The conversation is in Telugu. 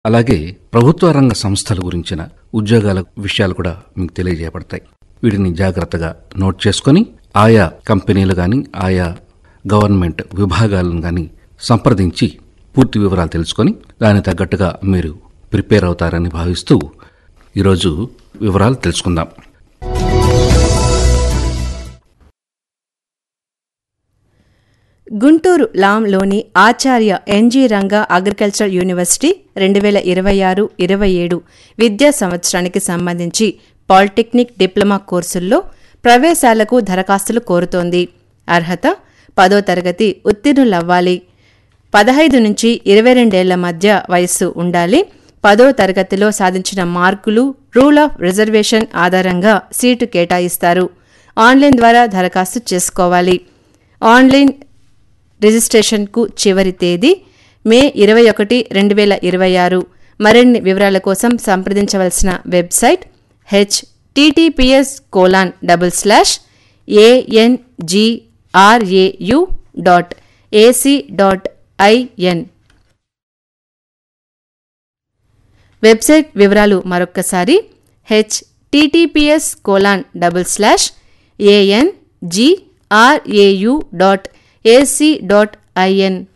అలాగే ప్రభుత్వ రంగ సంస్థల గురించిన ఉద్యోగాల విషయాలు కూడా మీకు తెలియజేయబడతాయి. వీటిని జాగ్రత్తగా నోట్ చేసుకొని ఆయా కంపెనీలు కానీ ఆయా గవర్నమెంట్ విభాగాలను కానీ సంప్రదించి పూర్తి వివరాలు తెలుసుకొని దానికి తగ్గట్టుగా మీరు ప్రిపేర్ అవుతారని భావిస్తూ ఈరోజు వివరాలు తెలుసుకుందాం. గుంటూరు లాంలోని ఆచార్య ఎన్జీ రంగా అగ్రికల్చరల్ యూనివర్సిటీ 2026-27 విద్యా సంవత్సరానికి సంబంధించి పాలిటెక్నిక్ డిప్లొమా కోర్సుల్లో ప్రవేశాలకు దరఖాస్తులు కోరుతోంది. అర్హత 10వ తరగతి ఉత్తీర్ణులవ్వాలి. 15 నుంచి 22 ఏళ్ల మధ్య వయస్సు ఉండాలి. 10వ తరగతిలో సాధించిన మార్కులు, రూల్ ఆఫ్ రిజర్వేషన్ ఆధారంగా సీటు కేటాయిస్తారు. ఆన్లైన్ ద్వారా దరఖాస్తు చేసుకోవాలి. ఆన్లైన్ రిజిస్ట్రేషన్కు చివరి తేదీ మే 21, 2026. మరిన్ని వివరాల కోసం సంప్రదించవలసిన వెబ్సైట్ https://angrau.ac.in. వెబ్సైట్ వివరాలు మరొక్కసారి https://angrau.ac.in.